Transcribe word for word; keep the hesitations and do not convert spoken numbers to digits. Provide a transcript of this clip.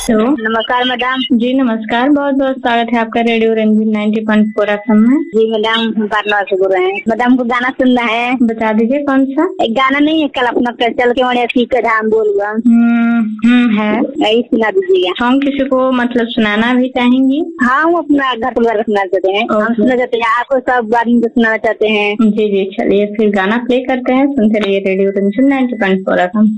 Hello, नमस्कार madam. जी नमस्कार, बहुत बहुत स्वागत है आपका radio Ranjit ninety point four F M में। जी मैडम, हम पार्टनर से बोल रहे हैं। मैडम को गाना सुनना है, बता दीजिए कौन सा। एक गाना नहीं है कल अपना चल के मणि सीख कर धाम बोलूंगा, हम्म है, यही सुना दीजिएगा। हम किसी को मतलब सुनाना भी चाहेंगी? हाँ, हम अपना घर परिवार सुनाना चाहते हैं, हम सुनना चाहते हैं, आपको सब बारे में सुनाना चाहते हैं। जी जी, चलिए फिर गाना प्ले करते हैं, सुनते रहिए radio Ranjit ninety point four F M.